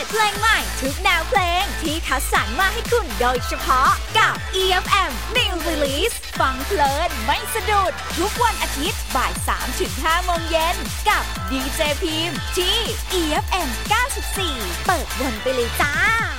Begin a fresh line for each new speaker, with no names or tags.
เพลงใหม่ทุกแนวเพลงที่คัดสรรมาให้คุณโดยเฉพาะกับ EFM New Release ฟังเพลินไม่สะดุดทุกวันอาทิตย์บ่าย 3-5 โมงเย็นกับดีเจพิมพ์ที่ EFM 94เปิดวนไปเลยจ้า